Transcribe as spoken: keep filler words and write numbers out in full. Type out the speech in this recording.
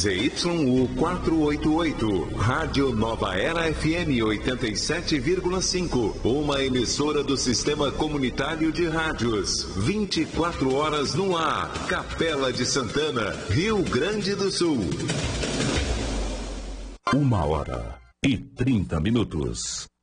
Z Y U quatrocentos e oitenta e oito, Rádio Nova Era F M oitenta e sete vírgula cinco, uma emissora do Sistema Comunitário de Rádios, vinte e quatro horas no ar, Capela de Santana, Rio Grande do Sul. Uma hora e trinta minutos.